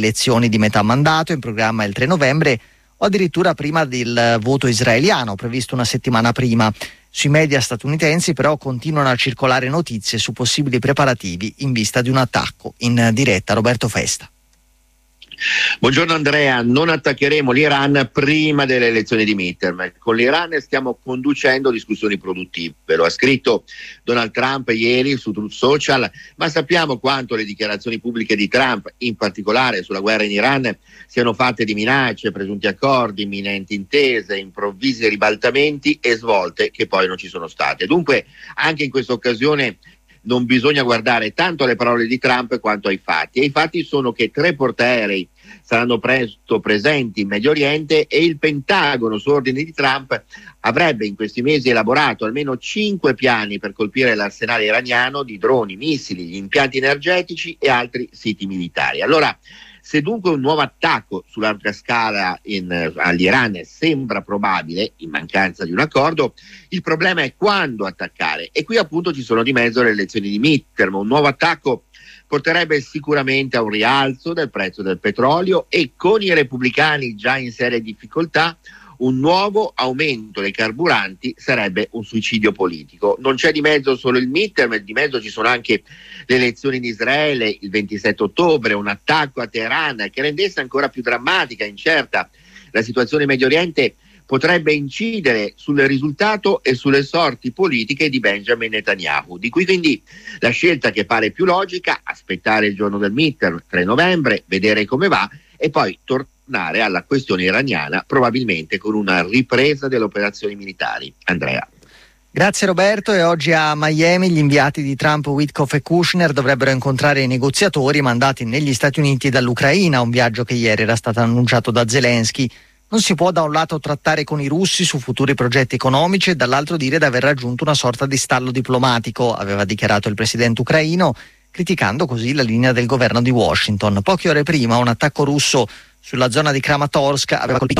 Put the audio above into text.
elezioni di metà mandato in programma il 3 novembre o addirittura prima del voto israeliano, previsto una settimana prima. Sui media statunitensi però continuano a circolare notizie su possibili preparativi in vista di un attacco. In diretta Roberto Festa. Buongiorno Andrea, non attaccheremo l'Iran prima delle elezioni di midterm. Con l'Iran stiamo conducendo discussioni produttive, lo ha scritto Donald Trump ieri su Truth Social, ma sappiamo quanto le dichiarazioni pubbliche di Trump, in particolare sulla guerra in Iran, siano fatte di minacce, presunti accordi, imminenti intese, improvvisi ribaltamenti e svolte che poi non ci sono state. Dunque anche in questa occasione non bisogna guardare tanto alle parole di Trump quanto ai fatti. E i fatti sono che 3 portaerei saranno presto presenti in Medio Oriente e il Pentagono, su ordine di Trump, avrebbe in questi mesi elaborato almeno 5 piani per colpire l'arsenale iraniano di droni, missili, gli impianti energetici e altri siti militari. Allora, se dunque un nuovo attacco su larga scala all'Iran sembra probabile, in mancanza di un accordo, il problema è quando attaccare. E qui appunto ci sono di mezzo le elezioni di midterm. Un nuovo attacco porterebbe sicuramente a un rialzo del prezzo del petrolio e con i repubblicani già in seria difficoltà un nuovo aumento dei carburanti sarebbe un suicidio politico. Non c'è di mezzo solo il midterm, di mezzo ci sono anche le elezioni in Israele il 27 ottobre, un attacco a Teheran che rendesse ancora più drammatica e incerta la situazione in Medio Oriente potrebbe incidere sul risultato e sulle sorti politiche di Benjamin Netanyahu. Di qui quindi la scelta che pare più logica: aspettare il giorno del midterm, 3 novembre, vedere come va e poi tornare alla questione iraniana, probabilmente con una ripresa delle operazioni militari. Andrea. Grazie Roberto. E oggi a Miami gli inviati di Trump, Witkoff e Kushner, dovrebbero incontrare i negoziatori mandati negli Stati Uniti dall'Ucraina, un viaggio che ieri era stato annunciato da Zelensky. Non si può da un lato trattare con i russi su futuri progetti economici e dall'altro dire di aver raggiunto una sorta di stallo diplomatico, aveva dichiarato il presidente ucraino, criticando così la linea del governo di Washington. Poche ore prima un attacco russo sulla zona di Kramatorsk aveva colpito